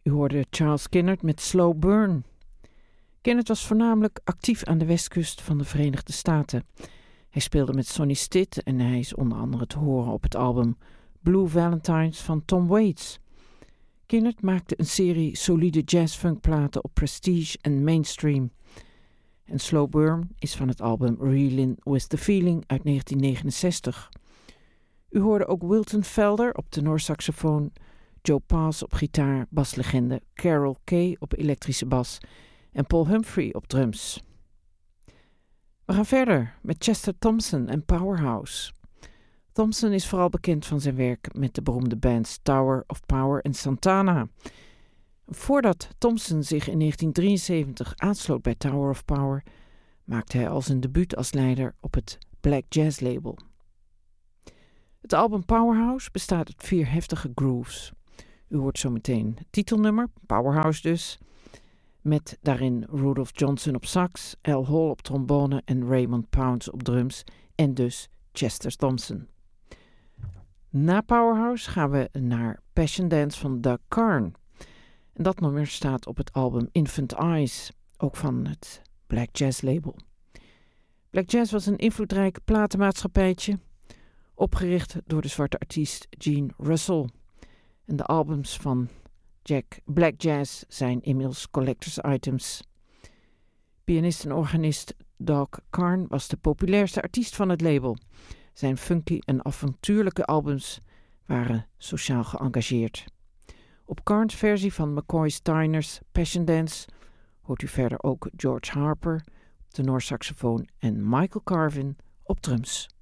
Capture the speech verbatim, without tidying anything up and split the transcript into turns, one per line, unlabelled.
U hoorde Charles Kinnard met Slow Burn. Kinnard was voornamelijk actief aan de westkust van de Verenigde Staten. Hij speelde met Sonny Stitt en hij is onder andere te horen op het album Blue Valentines van Tom Waits. Kinnard maakte een serie solide jazz-funkplaten op Prestige en Mainstream. En Slow Burn is van het album Reelin' with the Feeling uit negentien negenenzestig. U hoorde ook Wilton Felder op tenorsaxofoon, Joe Pass op gitaar, baslegende Carol Kay op elektrische bas en Paul Humphrey op drums. We gaan verder met Chester Thompson en Powerhouse. Thompson is vooral bekend van zijn werk met de beroemde bands Tower of Power en Santana. Voordat Thompson zich in negentien drieënzeventig aansloot bij Tower of Power, maakte hij al zijn debuut als leider op het Black Jazz label. Het album Powerhouse bestaat uit vier heftige grooves. U hoort zo meteen het titelnummer, Powerhouse dus, met daarin Rudolph Johnson op sax, Al Hall op trombone en Raymond Pounds op drums en dus Chester Thompson. Na Powerhouse gaan we naar Passion Dance van Doug Karn. En dat nummer staat op het album Infant Eyes, ook van het Black Jazz label. Black Jazz was een invloedrijk platenmaatschappijtje, opgericht door de zwarte artiest Gene Russell. En de albums van Jack Black Jazz zijn inmiddels collectors items. Pianist en organist Doug Karn was de populairste artiest van het label. Zijn funky en avontuurlijke albums waren sociaal geëngageerd. Op Karns versie van McCoy Tyner's Passion Dance hoort u verder ook George Harper op tenorsaxofoon en Michael Carvin op drums.